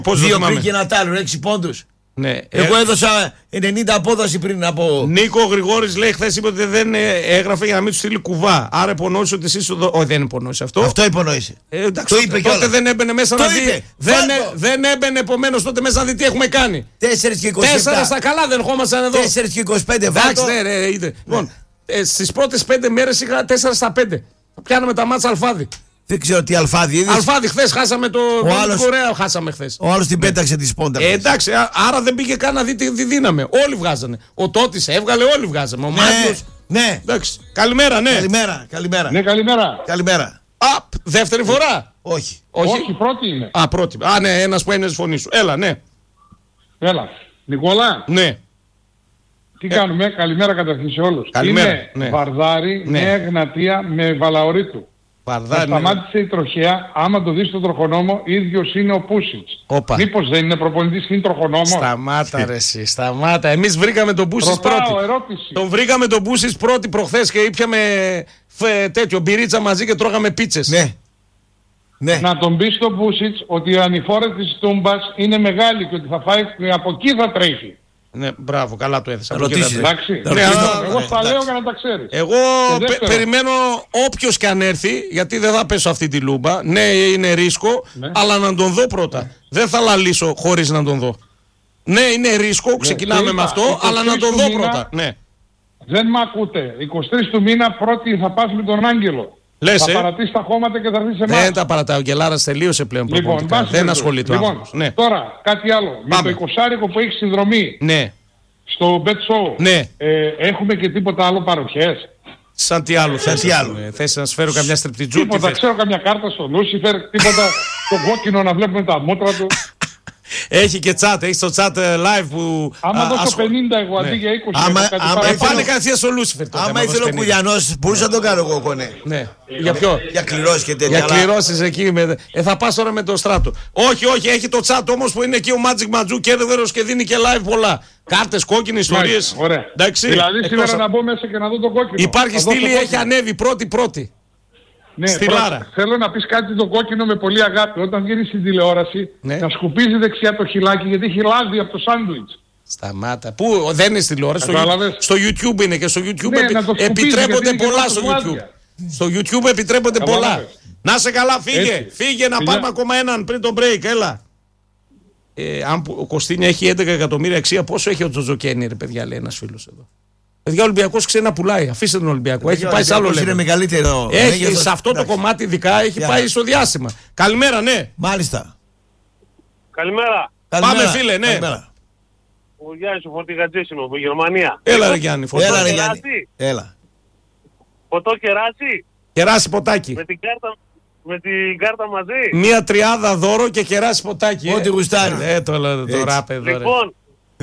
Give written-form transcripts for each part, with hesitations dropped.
2 πριν και ένα τάλο, 6 πόντους. Ναι. Εγώ έδωσα 90 απόδοση πριν από. Νίκο Γρηγόρης λέει χθες είπε ότι δεν έγραφε για να μην του στείλει κουβά. Άρα υπονόησε ότι εσείς. Όχι, δεν υπονόησε αυτό. Αυτό υπονόησε. Εντάξει, το είπε κιόλας. τότε δεν έμπαινε μέσα το να δει. Είπε. Δεν έμπαινε επομένως τότε μέσα να δει τι έχουμε κάνει. 4 και 27. 4 στα καλά δεν ερχόμασταν εδώ. 4 και 25 Εντάξει, ναι, είδε. Λοιπόν, στις πρώτες 5 μέρες είχα 4 στα 5. Πιάναμε τα μάτσα Αλφάδη. Δεν ξέρω τι Αλφάδη είδες. Αλφάδη, χθες χάσαμε το. Κορέα χάσαμε χθες. Ο άλλος την πέταξε τη σπόντα. Εντάξει, άρα δεν πήγε καν να δει τι δίναμε. Όλοι βγάζανε. Ο Τότης έβγαλε, όλοι βγάζαμε. Ο Μάριος. Ναι. Εντάξει. Καλημέρα, ναι. Καλημέρα. Ναι, καλημέρα. Δεύτερη φορά. Όχι, πρώτη είναι. Πρώτη. Ναι, ένας που είναι στη φωνή σου. Έλα, ναι. Έλα. Νικόλα. Ναι. Τι κάνουμε, καλημέρα καταρχήν σε όλους. Καλημέρα. Είναι Ναι. Βαρδάρη, Ναι. Νέα Εγνατία με Βαλαωρίτου. Σταμάτησε η τροχέα, άμα το δεις στον τροχονόμο, ίδιος είναι ο Πούσιτς. Μήπως δεν είναι προπονητής και είναι τροχονόμος. Σταμάτα ρε εσύ, σταμάτα. Εμείς βρήκαμε τον Πούσιτς πρώτη. Ερώτηση. Τον βρήκαμε τον Πούσιτς πρώτη προχθές και ήπιαμε τέτοιο μπυρίτσα μαζί και τρώγαμε πίτσες. Ναι. Να τον πει στον Πούσιτς ότι η ανηφόρα της Τούμπας είναι μεγάλη και ότι θα φάει από εκεί θα τρέχει. Ναι, μπράβο, καλά το έθεσα. Εντάξει. Εγώ τα λέω για να τα ξέρεις. Εγώ περιμένω όποιος και αν έρθει, γιατί δεν θα πέσω αυτή τη λούμπα. Ναι, είναι ρίσκο, αλλά να τον δω πρώτα. Δεν θα λαλήσω χωρίς να τον δω. Ναι, είναι ρίσκο, ξεκινάμε με αυτό, αλλά να τον δω πρώτα. Ναι. Δεν μ' ακούτε. 23 του μήνα πρώτη θα πας με τον Άγγελο. Λες, θα παρατήσει τα χώματα και θα έρθει σε εμάς. Δεν τα παρατάω. Ο Γελάρας τελείωσε πλέον προπονητικά. Δεν ασχολείται ο άνθρωπος. Ναι. Τώρα, κάτι άλλο. Πάμε. Με το 20 που έχει συνδρομή στο Bet Show, ναι. Έχουμε και τίποτα άλλο παροχές. Σαν τι άλλο θες να σου φέρω καμιά στριπτιτζού. Τίποτα, ξέρω καμιά κάρτα στο Lucifer, τίποτα το κόκκινο να βλέπουμε τα μούτρα του. Έχει και chat, έχει το chat live που. Άμα δώσω 50 εγώ αντί για 20. Πάνε κατευθείαν στο Lucifer. Άμα ήθελε ο Κουλιανός, μπορούσα να τον κάνω εγώ κονέ. Ναι. Για ποιο? Για κληρώσεις και τέτοια. Για κληρώσεις εκεί. Θα πας τώρα με το στράτο. Όχι, έχει το chat όμως που είναι εκεί ο Magic Ματζού κέρδερος και δίνει και live πολλά. Κάρτες, κόκκινες, ιστορίες. Ωραία. Δηλαδή σήμερα να μπω μέσα και να δω το κόκκινο. Υπάρχει στήλη, έχει ανέβει πρώτη. Ναι, θέλω να πεις κάτι το κόκκινο με πολύ αγάπη. Όταν βγαίνεις στην τηλεόραση, να σκουπίζει δεξιά το χυλάκι γιατί έχει λάδι από το σάντουιτς. Σταμάτα. Πού δεν είναι στη τηλεόραση. Στο YouTube είναι και στο YouTube επιτρέπονται πολλά στο YouTube. Στο YouTube επιτρέπονται πολλά. Να σε καλά, φύγε να πάμε ακόμα έναν πριν το break. Έλα. Αν ο Κωστίνια έχει 11 εκατομμύρια αξία, πόσο έχει ο Τζοτζοκένι, ρε παιδιά, λέει ένας φίλος εδώ. Παιδιά, ο Ολυμπιακός ξέρει να πουλάει. Αφήστε τον Ολυμπιακό. Έχει πάει σε άλλο level. Είναι μεγαλύτερο. Έχει σε αυτό το κομμάτι ειδικά έχει πάει στο διάστημα. Καλημέρα, ναι. Μάλιστα. Καλημέρα. Πάμε, φίλε, ναι. Ο Γιάννης ο Φορτηγατζής είμαι από Γερμανία. Έλα, ρε Γιάννη. Έλα. Ποτό κεράσι. Κεράσι ποτάκι. Με την κάρτα μαζί. Μία τριάδα δώρο και κεράσι ποτάκι. Ό,τι γουστάρει. Το ράπε εδώ. Λοιπόν,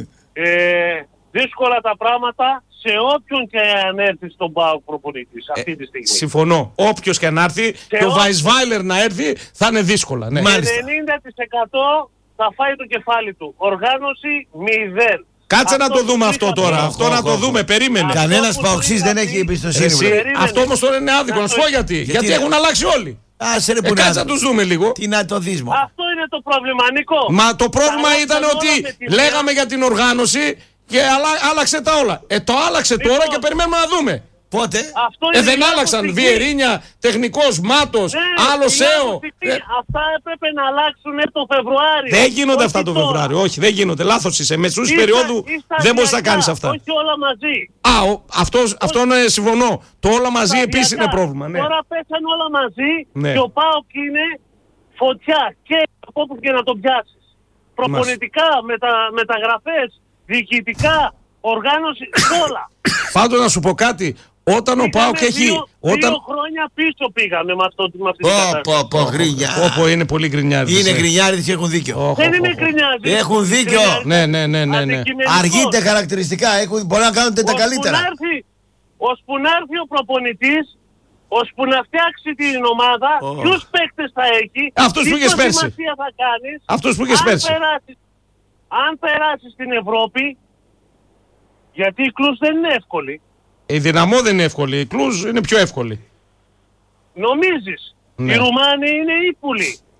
δύσκολα τα πράγματα σε όποιον και αν έρθει στον ΠΑΟΚ προπονητής αυτή τη στιγμή. Συμφωνώ. Όποιος και αν έρθει και ο Βαϊσβάιλερ να έρθει θα είναι δύσκολα. Ναι. 90% θα φάει το κεφάλι του. Οργάνωση 0. Κάτσε να το δούμε αυτό τώρα. Αυτό να το δούμε. Περίμενε. Κανένας παοξής δεν έχει εμπιστοσύνη. Αυτό όμως τώρα είναι άδικο. Να σου πω γιατί. Γιατί έχουν αλλάξει όλοι. Κάτσε να τους δούμε λίγο. Τι να το δεις, αυτό είναι το πρόβλημα, Νίκο. Μα το πρόβλημα ήταν ότι λέγαμε για την οργάνωση και άλλαξε τα όλα. Το άλλαξε τώρα και περιμένουμε να δούμε. Πότε? Δεν άλλαξαν. Βιερίνια, τεχνικός, Μάτος, άλλο ΣΕΟ. Αυτά έπρεπε να αλλάξουν το Φεβρουάριο. Δεν γίνονται αυτά το Φεβρουάριο. Όχι, δεν γίνονται. Λάθος είσαι. Μεσούς περίοδου δεν μπορείς να κάνεις αυτά. Όχι όλα μαζί. Αυτό συμφωνώ. Το όλα μαζί επίσης είναι πρόβλημα. Τώρα πέσαν όλα μαζί και ο ΠΑΟΚ είναι φωτιά και από όπου και να τον πιάσεις. Προπονητικά, μεταγραφές, διοικητικά, οργάνωση, όλα. Πάντως να σου πω κάτι. Όταν ο ΠΑΟΚ έχει. 2 χρόνια πίσω πήγαμε με αυτή την κατάσταση. Πω, είναι πολύ γκρινιάριδες. Είναι γκρινιάριδες και έχουν δίκιο. Δεν είναι γκρινιάριδες. Έχουν δίκιο. Ναι. Αργείτε χαρακτηριστικά. Μπορεί να κάνετε τα καλύτερα. Ώσπου να έρθει ο προπονητής, ώσπου να φτιάξει την ομάδα, ποιους παίκτες θα έχει, αυτούς που είχες πέρσι. Θα κάνεις, αυτούς που είχες πέρσι. Αν περάσεις στην Ευρώπη, γιατί η Κλούς δεν είναι εύκολη. Η Δυναμό δεν είναι εύκολη, η Κλούς είναι πιο εύκολη. Νομίζεις. Οι Ρουμάνοι είναι ύπουλοι.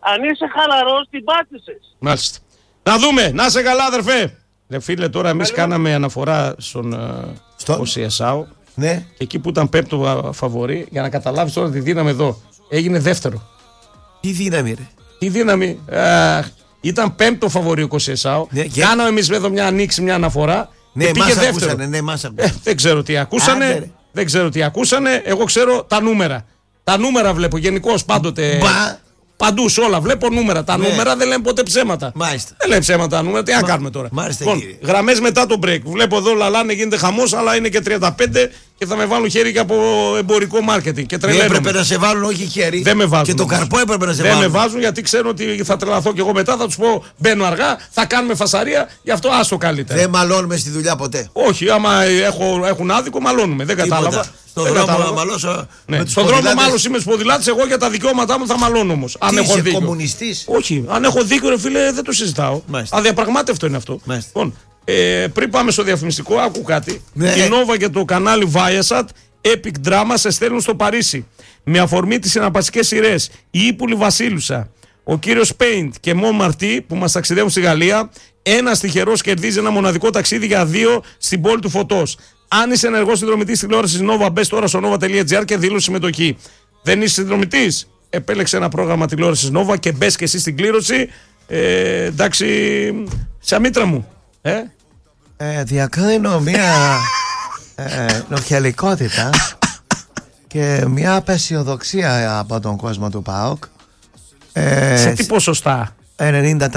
Αν είσαι χαλαρός, την πάτησες. Μάλιστα. Να δούμε. Να είσαι καλά, αδερφέ. Φίλε, τώρα εμείς κάναμε αναφορά στον Οσιασάο. Ναι. Και εκεί που ήταν πέμπτο φαβορί, για να καταλάβεις τώρα τη δύναμη εδώ, έγινε δεύτερο. Τι δύναμη, ρε. Τι δύναμη. Ήταν πέμπτο φαβορί ο Οσιασάο. Ναι, κάναμε εμείς εδώ μια ανοίξη, μια αναφορά. Ναι, πήγε δεύτερο. Ακούσανε, ναι, μας ακούσανε. Δεν ξέρω τι ακούσανε. Δεν ξέρω τι ακούσανε. Εγώ ξέρω τα νούμερα. Τα νούμερα βλέπω γενικώς πάντοτε. Παντού σε όλα βλέπω νούμερα. Τα νούμερα δεν λένε ποτέ ψέματα. Μάλιστα. Δεν λένε ψέματα τα νούμερα. Τι να κάνουμε τώρα. Λοιπόν, γραμμές μετά το break. Βλέπω εδώ λαλάνε, γίνεται χαμός, αλλά είναι και 35 και θα με βάλουν χέρι και από εμπορικό μάρκετινγκ. Και τρελαίνομαι. Έπρεπε να σε βάλουν, όχι χέρι. Δεν με βάζουν. Και το καρπό έπρεπε να σε βάλουν. Δεν με βάζουν γιατί ξέρουν ότι θα τρελαθώ και εγώ μετά. Θα τους πω μπαίνω αργά, θα κάνουμε φασαρία. Γι' αυτό άστο καλύτερα. Δεν μαλώνουμε στη δουλειά ποτέ. Όχι, άμα έχουν άδικο, μαλώνουμε. Δεν κατάλαβα. Στον δρόμο να μαλώσω. Στον δρόμο μάλωσα με τους ποδηλάτες, εγώ για τα δικαιώματά μου θα μαλώνω όμως. Αν έχω δίκιο. Κομμουνιστής. Όχι, αν έχω δίκιο, ρε φίλε, δεν το συζητάω. Αδιαπραγμάτευτο είναι αυτό. Λοιπόν, πριν πάμε στο διαφημιστικό, άκου κάτι. Η Νόβα και το κανάλι Viasat Epic Drama σε στέλνουν στο Παρίσι. Με αφορμή τις συναρπαστικές σειρές Η Ύπουλη Βασίλισσα, ο κύριος Paint και Μον Μαρτί που μας ταξιδεύουν στη Γαλλία. Ένας τυχερός κερδίζει ένα μοναδικό ταξίδι για 2 στην πόλη του φωτός. Αν είσαι ενεργός συνδρομητής τηλεόρασης Nova, μπες τώρα στο nova.gr και δήλωσε συμμετοχή. Δεν είσαι συνδρομητής? Επέλεξε ένα πρόγραμμα τηλεόρασης Nova και μπες και εσύ στην κλήρωση. Εντάξει, σαν μήτρα μου. Διακρίνω μια νοχελικότητα και μια απεσιοδοξία από τον κόσμο του ΠΑΟΚ. Σε τι ποσοστά? 90%.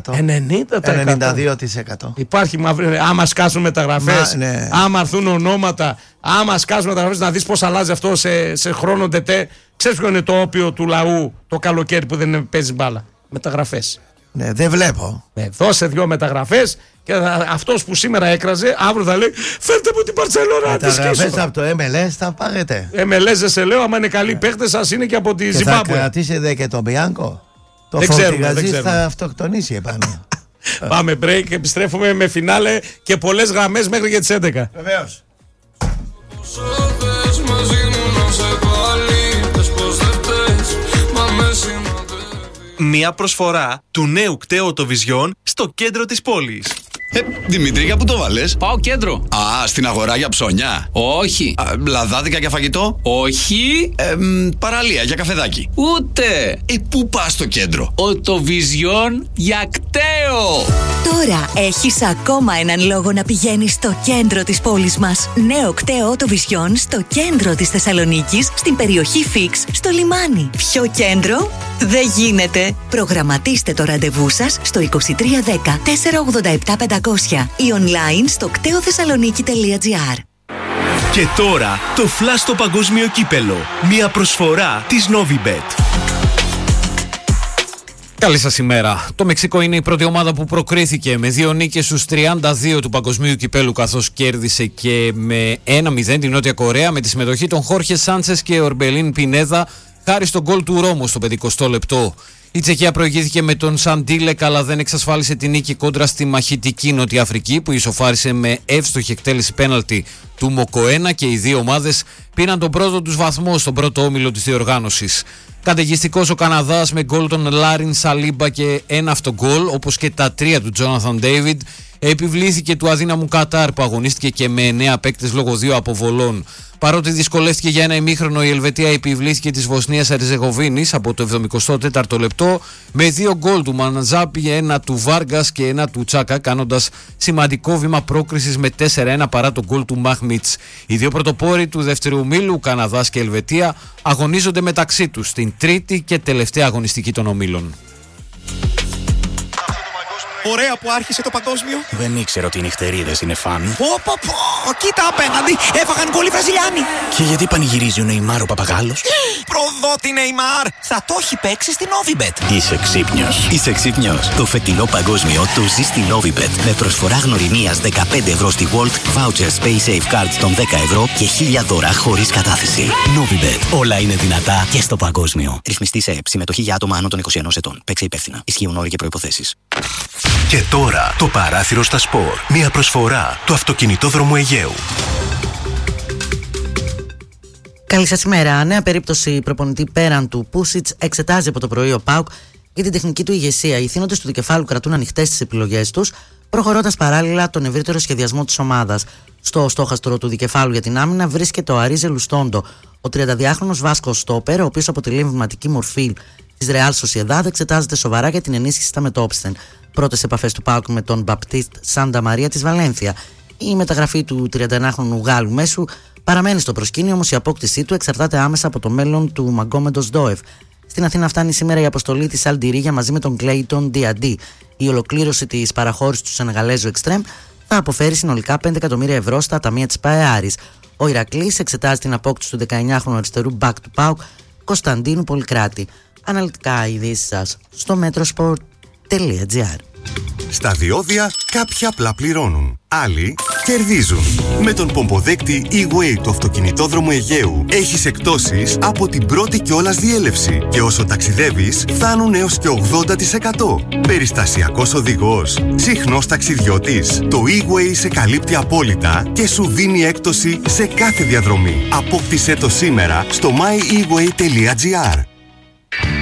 92%. Υπάρχει μαύρη. Άμα σκάσουν μεταγραφές, ναι. Άμα έρθουν ονόματα, άμα σκάσουν μεταγραφές, να δεις πώς αλλάζει αυτό σε χρόνο τετέ. Ξέρεις ποιο είναι το όπιο του λαού το καλοκαίρι που δεν παίζει μπάλα? Μεταγραφές. Ναι, δεν βλέπω. Δώσε 2 μεταγραφές και αυτός που σήμερα έκραζε, αύριο θα λέει φέρτε μου την Μπαρσελόνα να τη σκίσω. Μεταγραφές από το MLS θα πάρετε. MLS δεν σε λέω, άμα είναι καλοί παίχτες σας είναι και από τη Ζιμπάμπουε. Θα κρατήσετε και τον Μπιάνκο? Το Φορτηγαζής θα αυτοκτονήσει επάνω. Πάμε break και επιστρέφουμε με φινάλε και πολλές γραμμές μέχρι και τις 11. Βεβαίως. Μια προσφορά του νέου κταίου οτοβιζιών στο κέντρο της πόλης. Δημητρή, για πού το βάλες? Πάω κέντρο. Α, στην αγορά για ψώνια. Όχι. Λαδάδικα για φαγητό. Όχι. Παραλία για καφεδάκι. Ούτε. Πού πας στο κέντρο? Οτοβιζιόν για κταίο. Τώρα έχεις ακόμα έναν λόγο να πηγαίνεις στο κέντρο της πόλης μας. Νέο κταίο Οτοβιζιόν στο κέντρο της Θεσσαλονίκης, στην περιοχή Φίξ, στο λιμάνι. Ποιο κέντρο? Δεν γίνεται. Προγραμματίστε το ραντεβού σας στο 2310 487 500 ή online στο κτεοθεσσαλονίκη.gr. Και τώρα το Flash στο παγκόσμιο κύπελο. Μια προσφορά της Novibet. Καλή σας ημέρα. Το Μεξικό είναι η πρώτη ομάδα που προκρίθηκε με 2 νίκες στους 32 του παγκοσμίου κυπέλου, καθώς κέρδισε και με 1-0 την Νότια Κορέα με τη συμμετοχή των Χόρχε Σάντσες και Ορμπελίν Πινέδα χάρη στον γκολ του Ρώμου στο 50ο λεπτό. Η Τσεχία προηγήθηκε με τον Σαντίλεκ, αλλά δεν εξασφάλισε την νίκη κόντρα στη μαχητική Νότια Αφρική, που ισοφάρισε με εύστοχη εκτέλεση πέναλτι του Μοκοένα και οι δύο ομάδες πήραν τον πρώτο τους βαθμό στον πρώτο όμιλο της διοργάνωσης. Καταιγιστικός ο Καναδάς με γκολ των Λάριν Σαλίμπα και ένα αυτογκολ, όπως και τα 3 του Τζόναθαν Ντέιβιντ. Επιβλήθηκε του αδύναμου Κατάρ που αγωνίστηκε και με 9 παίκτες λόγω 2 αποβολών. Παρότι δυσκολεύτηκε για ένα ημίχρονο, η Ελβετία επιβλήθηκε της Βοσνίας Ερζεγοβίνης από το 74ο λεπτό με 2 γκολ του Μανζάπη, ένα του Βάργας και ένα του Τσάκα, κάνοντας σημαντικό βήμα πρόκρισης με 4-1 παρά το γκολ του Μαχμίτς. Οι δύο πρωτοπόροι του δεύτερου ομίλου, Καναδάς και Ελβετία, αγωνίζονται μεταξύ τους στην τρίτη και τελευταία αγωνιστική των ομίλων. Ωραία που άρχισε το παγκόσμιο. Δεν ήξερα ότι οι νυχτερίδες είναι φαν. Πω, κοίτα απέναντι, έφαγαν γκολ οι Βραζιλιάνοι. Και γιατί πανηγυρίζει ο Νεϊμάρ ο Παπαγάλος? Προδότη Νεϊμάρ, θα το έχει παίξει στην Novibet. Είσαι ξύπνιος. Το φετινό παγκόσμιο το ζει στη Novibet. Με προσφορά γνωριμίας 15 ευρώ στη Volt, vouchers Pay Safe Cards των 10 ευρώ και 1000 δώρα χωρίς κατάθεση. Novibet. Όλα είναι δυνατά και στο παγκόσμιο. Ρυθμιστή σε ΕΕΠ. Συμμετοχή για άτομα άνω των 21 ετών. Παίξε υπεύθυνα. Ισχύουν όροι και προϋποθέσεις. Και τώρα το παράθυρο στα σπορ. Μια προσφορά του αυτοκινητόδρομου Αιγαίου. Καλή σας ημέρα. Νέα περίπτωση προπονητή πέραν του Πούσιτς εξετάζει από το πρωί ο ΠΑΟΚ για την τεχνική του ηγεσία. Οι ηθήνοντες του δικεφάλου κρατούν ανοιχτές τις επιλογές τους, προχωρώντας παράλληλα τον ευρύτερο σχεδιασμό της ομάδας. Στο στόχαστρο του δικεφάλου για την άμυνα βρίσκεται ο Αρίζε Λουστόντο, ο 32χρονος Βάσκο στόπερ, ο οποίος αποτελεί εμβληματική μορφή της Ρεάλ Σοσιεδάδ, εξετάζεται σοβαρά για την ενίσχυση στα μετώπισθεν. Πρώτες επαφές του ΠΑΟΚ με τον Μπαπτίστ Σάντα Μαρία της Βαλένθια. Η μεταγραφή του 31χρονου Γάλλου μέσου παραμένει στο προσκήνιο, όμως η απόκτησή του εξαρτάται άμεσα από το μέλλον του Μαγκόμεντος Ντόεφ. Στην Αθήνα φτάνει σήμερα η αποστολή της Αλντιρίγια μαζί με τον Κλέιτον Διαντί. Η ολοκλήρωση της παραχώρησης του Σενεγαλέζου Εκστρέμ θα αποφέρει συνολικά 5 εκατομμύρια ευρώ στα ταμεία της ΠαΕ. Ο Ηρακλής εξετάζει την απόκτηση του 19χρονου αριστερού μπακ του ΠΑΟΚ Κωνσταντίνου Πολυκράτη. Αναλυτικά ειδήσεις σας στο metrosport.gr. Στα διόδια κάποιοι απλά πληρώνουν, άλλοι κερδίζουν. Με τον πομποδέκτη E-Way του αυτοκινητόδρομου Αιγαίου έχεις εκπτώσεις από την πρώτη κιόλας διέλευση και όσο ταξιδεύεις φτάνουν έως και 80%. Περιστασιακός οδηγός, συχνός ταξιδιώτης. Το E-Way σε καλύπτει απόλυτα και σου δίνει έκπτωση σε κάθε διαδρομή. Απόκτησέ το σήμερα στο myeWay.gr.